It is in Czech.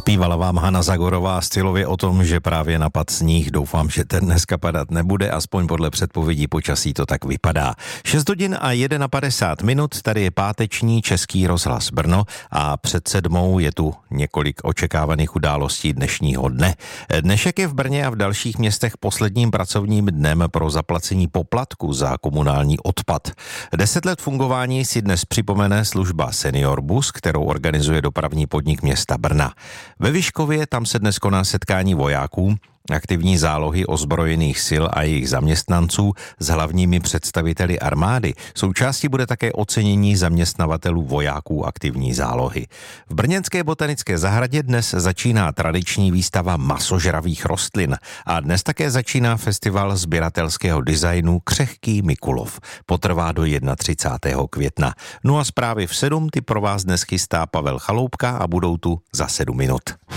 Zpívala vám Hana Zagorová stylově o tom, že právě napad sníh. Doufám, že ten dneska padat nebude, aspoň podle předpovědí počasí to tak vypadá. 6 hodin a 51 minut, tady je páteční Český rozhlas Brno a před 7 je tu několik očekávaných událostí dnešního dne. Dnešek je v Brně a v dalších městech posledním pracovním dnem pro zaplacení poplatku za komunální odpad. 10 let fungování si dnes připomene služba Senior Bus, kterou organizuje dopravní podnik města Brna. Ve Vyškově tam se dnes koná setkání vojáků, aktivní zálohy ozbrojených sil a jejich zaměstnanců s hlavními představiteli armády. Součástí bude také ocenění zaměstnavatelů vojáků aktivní zálohy. V brněnské botanické zahradě dnes začíná tradiční výstava masožravých rostlin a dnes také začíná festival sběratelského designu Křehký Mikulov. Potrvá do 31. května. No a zprávy v 7 ty pro vás dnes chystá Pavel Chaloupka a budou tu za 7 minut.